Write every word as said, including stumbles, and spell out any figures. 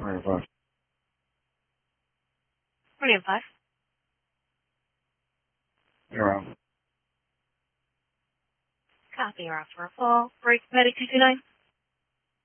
twenty and five. twenty and five. You're on. Copy, you're off for a fall. Break, Medic two two nine.